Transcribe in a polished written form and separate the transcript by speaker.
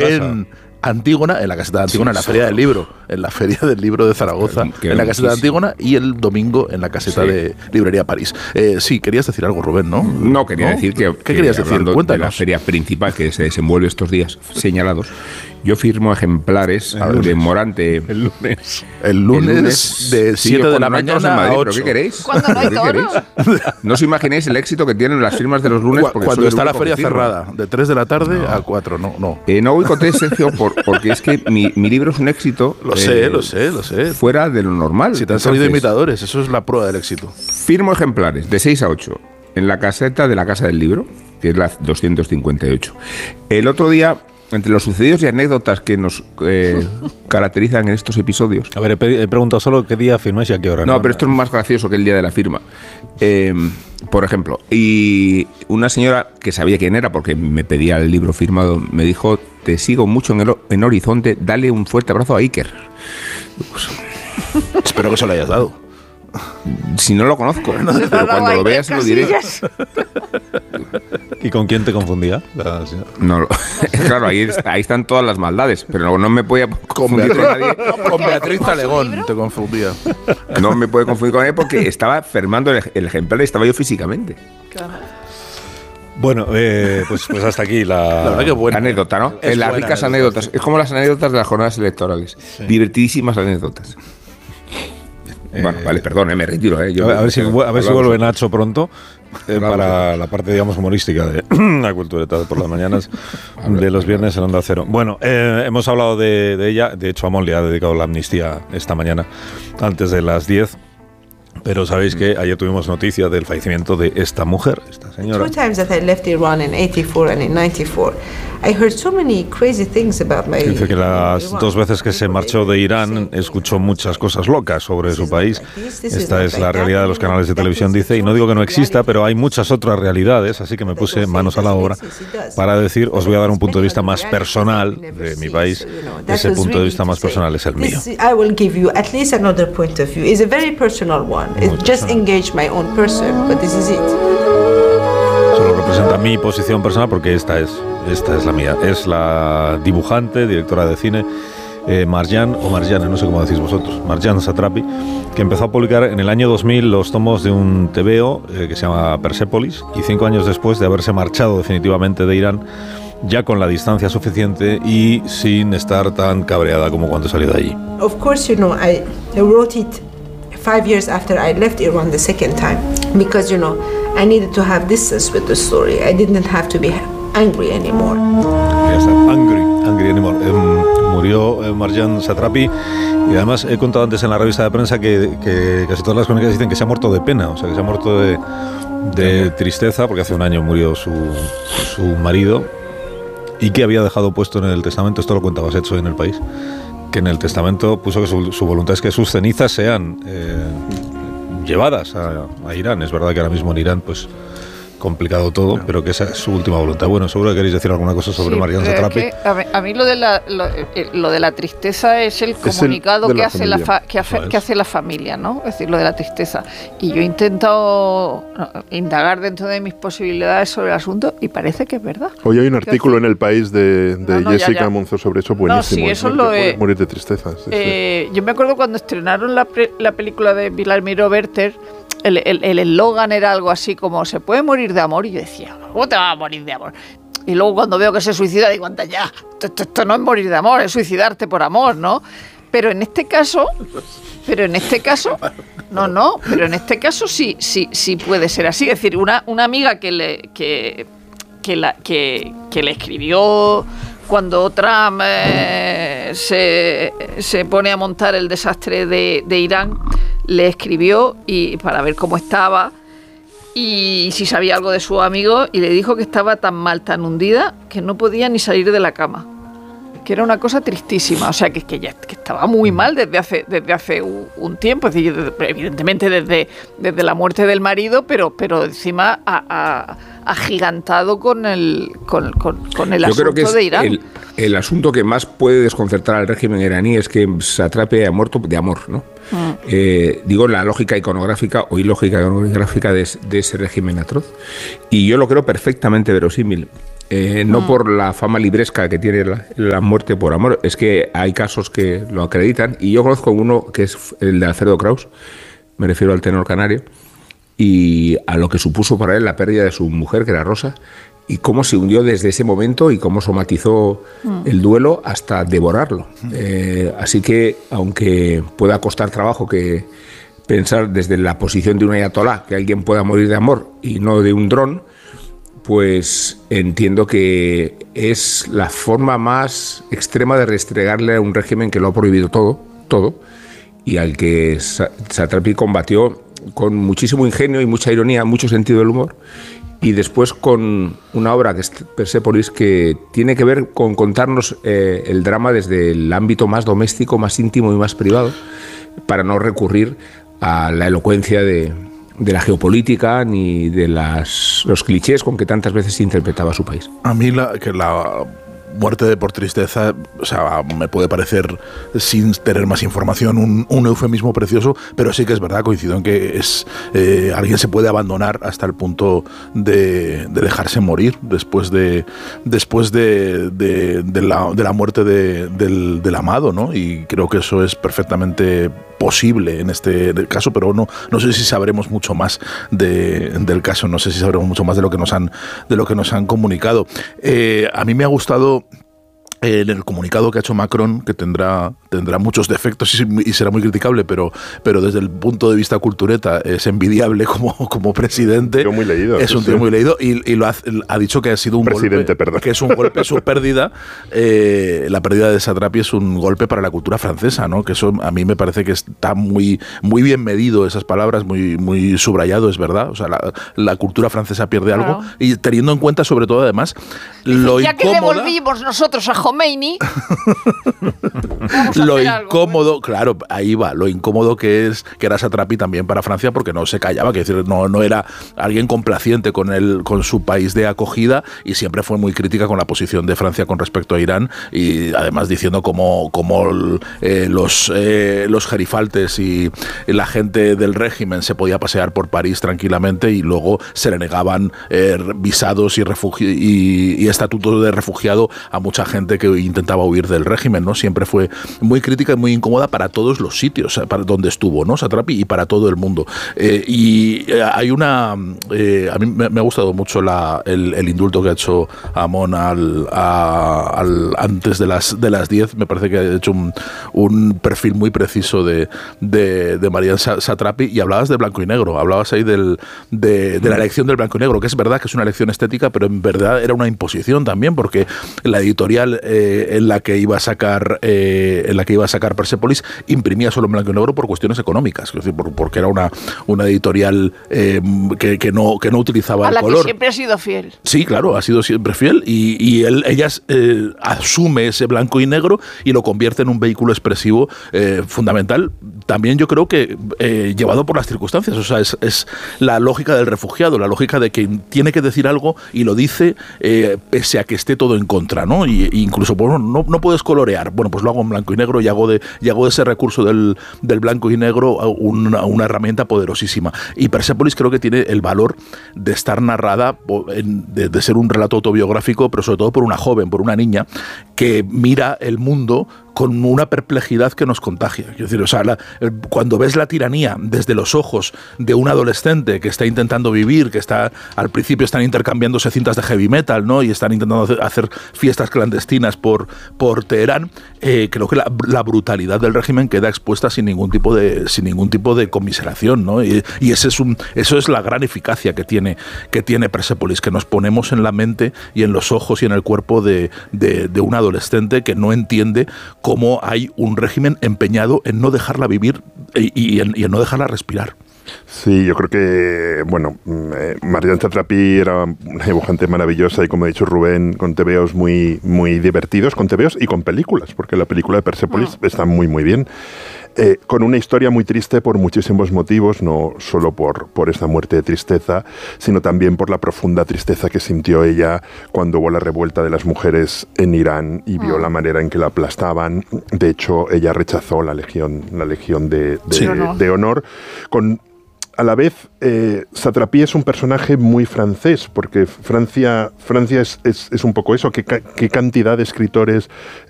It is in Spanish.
Speaker 1: en Antígona, en la caseta de Antígona, en la Feria del Libro, en la Feria del Libro de Zaragoza, en la caseta de Antígona, y el domingo en la caseta de Librería París. Sí, querías decir algo, Rubén, ¿no?
Speaker 2: No, quería decir que...
Speaker 1: ¿Qué querías decir? Cuéntanos.
Speaker 2: De la feria principal que se desenvuelve estos días señalados, yo firmo ejemplares de Morante...
Speaker 1: El lunes de 7 de la mañana a 8.
Speaker 2: ¿Pero qué queréis?
Speaker 3: ¿Cuándo no hay toros?
Speaker 2: No os imaginéis el éxito que tienen las firmas de los lunes.
Speaker 1: Cuando está la feria cerrada, de 3 de la tarde a 4, no.
Speaker 2: No boicotees, Sergio, porque es que mi libro es un éxito.
Speaker 1: Lo sé.
Speaker 2: Fuera de lo normal.
Speaker 1: Si te han salido imitadores, eso es la prueba del éxito.
Speaker 2: Firmo ejemplares de 6 a 8 en la caseta de la Casa del Libro, que es la 258. El otro día, entre los sucedidos y anécdotas que nos caracterizan en estos episodios...
Speaker 4: A ver, he preguntado solo qué día firmáis y a qué hora.
Speaker 2: No, pero esto es más gracioso que el día de la firma. Por ejemplo, y una señora que sabía quién era porque me pedía el libro firmado, me dijo: te sigo mucho en Horizonte, dale un fuerte abrazo a Iker. Pues,
Speaker 1: espero que se lo hayas dado.
Speaker 2: Si no lo conozco, pero cuando lo veas se lo diré.
Speaker 4: ¿Y con quién te confundía?
Speaker 2: No, claro, ahí están todas las maldades, pero no me podía confundir con nadie.
Speaker 1: Con Beatriz Talegón te confundía.
Speaker 2: No me puede confundir con nadie porque estaba firmando el ejemplar y estaba yo físicamente.
Speaker 3: Claro.
Speaker 4: Bueno, pues hasta aquí la
Speaker 1: verdad que buena
Speaker 2: anécdota, ¿no? Las ricas anécdotas. Es como las anécdotas de las jornadas electorales. Sí. Divertidísimas anécdotas. Bueno, vale, perdón, me retiro. A
Speaker 4: ver si vuelve Nacho pronto para la parte, digamos, humorística de la cultureta de por las mañanas de los viernes en Onda Cero. Bueno, hemos hablado de ella. De hecho, Amón le ha dedicado la amnistía esta mañana antes de las 10. Pero sabéis que ayer tuvimos noticia del fallecimiento de esta mujer, esta señora.
Speaker 5: 2 times that I left Iran in 84 and in 94. I heard so many crazy things about my...
Speaker 4: Dice que las 2 veces que se marchó de Irán escuchó muchas cosas locas sobre su país. Esta es la realidad de los canales de televisión, dice, y no digo que no exista, pero hay muchas otras realidades, así que me puse manos a la obra para decir, os voy a dar un punto de vista más personal de mi país. Ese punto de vista más personal es el mío.
Speaker 5: I will give you at least another point of view. It's a very personal one. It just engage my own person, but this is it.
Speaker 4: Solo representa mi posición personal porque esta es la mía. Es la dibujante, directora de cine, Marjane, no sé cómo decís vosotros, Marjane Satrapi, que empezó a publicar en el año 2000 los tomos de un TVO que se llama Persepolis, y 5 años después de haberse marchado definitivamente de Irán, ya con la distancia suficiente y sin estar tan cabreada como cuando salió de allí.
Speaker 5: Of course, I wrote it 5 years after I left Iran the second time, because I needed to have distance with the story. I didn't have to be angry anymore.
Speaker 4: Angry anymore. Murió Marjane Satrapi, y además he contado antes en la revista de prensa que casi todas las crónicas dicen que se ha muerto de pena, o sea, que se ha muerto de tristeza, porque hace un año murió su marido, y que había dejado puesto en el testamento, esto lo cuenta Basetso en El País, que en el testamento puso que su voluntad es que sus cenizas sean llevadas a Irán. Es verdad que ahora mismo en Irán, pues, complicado todo, pero que esa es su última voluntad. Bueno, seguro que queréis decir alguna cosa sobre Marjane Satrapi.
Speaker 3: A mí lo de la tristeza es el comunicado que hace la familia, ¿no? Es decir, lo de la tristeza. Y yo he intentado indagar dentro de mis posibilidades sobre el asunto y parece que es verdad.
Speaker 6: Hoy hay un artículo en El País de Jessica Monzó sobre eso, buenísimo.
Speaker 3: No, sí, eso lo es.
Speaker 6: Morir de tristeza. Sí.
Speaker 3: Yo me acuerdo cuando estrenaron la película de Villamiro Berter, el eslogan era algo así como "se puede morir de amor", y yo decía, ¿cómo te vas a morir de amor? Y luego cuando veo que se suicida digo, anda ya, esto no es morir de amor, es suicidarte por amor, ¿no? Pero en este caso sí puede ser así. Es decir, una amiga que le escribió cuando Trump se pone a montar el desastre de Irán, le escribió y para ver cómo estaba y si sabía algo de su amigo, y le dijo que estaba tan mal, tan hundida, que no podía ni salir de la cama, que era una cosa tristísima, o sea que estaba muy mal desde hace un tiempo, es decir, evidentemente desde la muerte del marido, pero encima agigantado con el asunto de Irán.
Speaker 2: El asunto que más puede desconcertar al régimen iraní es que Satrapi ha muerto de amor, ¿no? Digo, la lógica iconográfica o ilógica iconográfica de ese régimen atroz. Y yo lo creo perfectamente verosímil. no por la fama libresca que tiene la muerte por amor, es que hay casos que lo acreditan, y yo conozco uno que es el de Alfredo Kraus, me refiero al tenor canario, y a lo que supuso para él la pérdida de su mujer, que era Rosa, y cómo se hundió desde ese momento y cómo somatizó el duelo hasta devorarlo. Así que, aunque pueda costar trabajo que pensar desde la posición de un ayatolá que alguien pueda morir de amor y no de un dron, pues entiendo que es la forma más extrema de restregarle a un régimen que lo ha prohibido todo, y al que Satrapi combatió con muchísimo ingenio y mucha ironía, mucho sentido del humor, y después con una obra que es Persépolis, que tiene que ver con contarnos el drama desde el ámbito más doméstico, más íntimo y más privado, para no recurrir a la elocuencia de la geopolítica ni de los clichés con que tantas veces se interpretaba su país.
Speaker 1: A mí la muerte por tristeza, o sea, me puede parecer, sin tener más información, un eufemismo precioso, pero sí que es verdad, coincido en que alguien se puede abandonar hasta el punto de dejarse morir después de la muerte del amado, ¿no? Y creo que eso es perfectamente posible en este caso, pero no sé si sabremos mucho más del caso, no sé si sabremos mucho más de lo que nos han comunicado. A mí me ha gustado en el comunicado que ha hecho Macron, que tendrá muchos defectos y será muy criticable, pero desde el punto de vista cultureta es envidiable como presidente.
Speaker 6: Un tío muy leído.
Speaker 1: Es un tío muy leído y lo ha dicho que ha sido un
Speaker 6: presidente,
Speaker 1: golpe, que es un golpe, su pérdida, la pérdida de Satrapi es un golpe para la cultura francesa, ¿no? Que eso a mí me parece que está muy, muy bien medido, esas palabras, muy, muy subrayado, es verdad. O sea, la cultura francesa pierde algo, y teniendo en cuenta sobre todo además lo
Speaker 3: ya
Speaker 1: incómoda,
Speaker 3: que devolvimos nosotros a Khomeini,
Speaker 1: lo incómodo, algo, claro, ahí va, lo incómodo que era Satrapi también para Francia, porque no se callaba, que decir, no era alguien complaciente con su país de acogida, y siempre fue muy crítica con la posición de Francia con respecto a Irán, y además diciendo cómo los gerifaltes y la gente del régimen se podía pasear por París tranquilamente, y luego se le negaban visados y estatutos de refugiado a mucha gente que intentaba huir del régimen, ¿no? Siempre fue muy crítica y muy incómoda para todos los sitios para donde estuvo, ¿no? Satrapi, y para todo el mundo. Hay a mí me ha gustado mucho el indulto que ha hecho Hamon antes de las 10. Me parece que ha hecho un perfil muy preciso de Marianne Satrapi, y hablabas de blanco y negro, hablabas ahí de la elección del blanco y negro, que es verdad que es una elección estética, pero en verdad era una imposición también, porque la editorial en la que iba a sacar Persépolis imprimía solo en blanco y negro por cuestiones económicas, es decir, porque era una editorial que no utilizaba el color. A la que
Speaker 3: siempre ha sido fiel.
Speaker 1: Sí, claro, ha sido siempre fiel, y ella asume ese blanco y negro y lo convierte en un vehículo expresivo fundamental. También yo creo que llevado por las circunstancias, o sea, es la lógica del refugiado, la lógica de que tiene que decir algo y lo dice pese a que esté todo en contra, ¿no? Y incluso pues, no puedes colorear, bueno, pues lo hago en blanco y negro, y hago de ese recurso del blanco y negro una herramienta poderosísima. Y Persépolis creo que tiene el valor de estar narrada, de ser un relato autobiográfico, pero sobre todo por una joven, por una niña que mira el mundo con una perplejidad que nos contagia. Es decir, o sea, cuando ves la tiranía desde los ojos de un adolescente que está intentando vivir, que al principio están intercambiándose cintas de heavy metal, ¿no? Y están intentando hacer fiestas clandestinas por Teherán, creo que la brutalidad del régimen queda expuesta sin ningún tipo de conmiseración, ¿no? Y eso es la gran eficacia que tiene Persépolis, que nos ponemos en la mente y en los ojos y en el cuerpo de un adolescente que no entiende cómo hay un régimen empeñado en no dejarla vivir y en no dejarla respirar.
Speaker 6: Sí, yo creo que, bueno, Marianne Satrapi era una dibujante maravillosa y, como ha dicho Rubén, con tebeos muy, muy divertidos, con tebeos y con películas, porque la película de Persépolis está muy, muy bien. Con una historia muy triste por muchísimos motivos, no solo por esta muerte de tristeza, sino también por la profunda tristeza que sintió ella cuando hubo la revuelta de las mujeres en Irán y vio la manera en que la aplastaban. De hecho, ella rechazó la Legión de Honor, con a la vez, Satrapi es un personaje muy francés, porque Francia es un poco eso, qué cantidad de escritores